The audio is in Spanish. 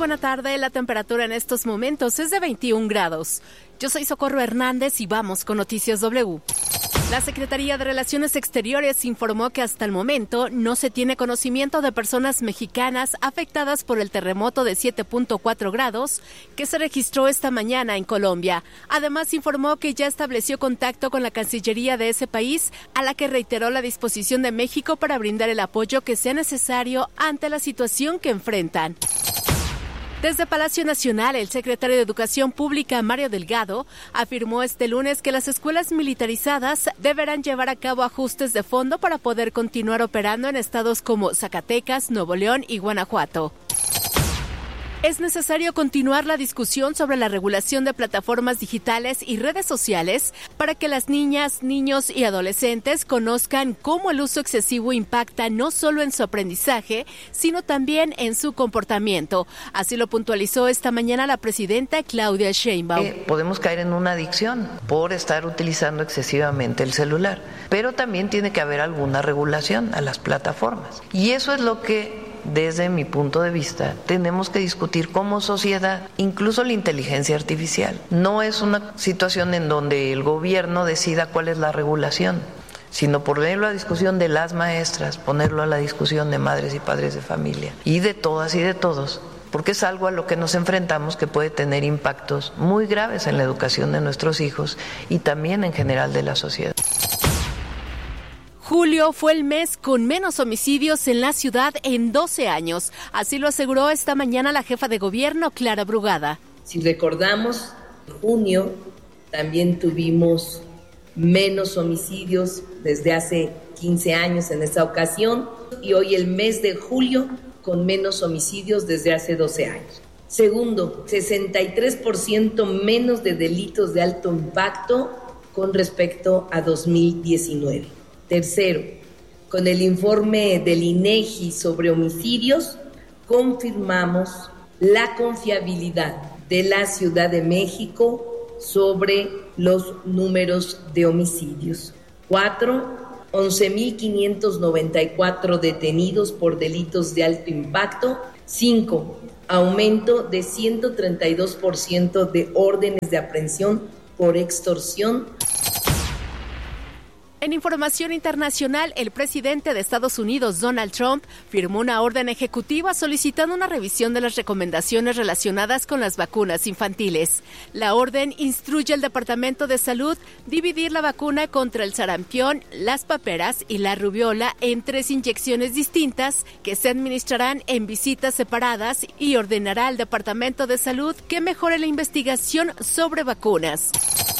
buena tarde. La temperatura en estos momentos es de 21 grados. Yo soy Socorro Hernández y vamos con Noticias W. La Secretaría de Relaciones Exteriores informó que hasta el momento no se tiene conocimiento de personas mexicanas afectadas por el terremoto de 7.4 grados que se registró esta mañana en Colombia. Además, informó que ya estableció contacto con la Cancillería de ese país, a la que reiteró la disposición de México para brindar el apoyo que sea necesario ante la situación que enfrentan. Desde Palacio Nacional, el secretario de Educación Pública, Mario Delgado, afirmó este lunes que las escuelas militarizadas deberán llevar a cabo ajustes de fondo para poder continuar operando en estados como Zacatecas, Nuevo León y Guanajuato. Es necesario continuar la discusión sobre la regulación de plataformas digitales y redes sociales para que las niñas, niños y adolescentes conozcan cómo el uso excesivo impacta no solo en su aprendizaje, sino también en su comportamiento. Así lo puntualizó esta mañana la presidenta Claudia Sheinbaum. Podemos caer en una adicción por estar utilizando excesivamente el celular, pero también tiene que haber alguna regulación a las plataformas. Y eso es lo que, desde mi punto de vista, tenemos que discutir como sociedad, incluso la inteligencia artificial. No es una situación en donde el gobierno decida cuál es la regulación, sino ponerlo a discusión de las maestras, ponerlo a la discusión de madres y padres de familia, y de todas y de todos, porque es algo a lo que nos enfrentamos que puede tener impactos muy graves en la educación de nuestros hijos y también en general de la sociedad. Julio fue el mes con menos homicidios en la ciudad en 12 años. Así lo aseguró esta mañana la jefa de gobierno, Clara Brugada. Si recordamos, en junio también tuvimos menos homicidios desde hace 15 años en esta ocasión, y hoy el mes de julio con menos homicidios desde hace 12 años. Segundo, 63% menos de delitos de alto impacto con respecto a 2019. Tercero, con el informe del INEGI sobre homicidios, confirmamos la confiabilidad de la Ciudad de México sobre los números de homicidios. 4, 11.594 detenidos por delitos de alto impacto. 5, aumento de 132% de órdenes de aprehensión por extorsión. En información internacional, el presidente de Estados Unidos, Donald Trump, firmó una orden ejecutiva solicitando una revisión de las recomendaciones relacionadas con las vacunas infantiles. La orden instruye al Departamento de Salud dividir la vacuna contra el sarampión, las paperas y la rubiola en 3 inyecciones distintas que se administrarán en visitas separadas, y ordenará al Departamento de Salud que mejore la investigación sobre vacunas.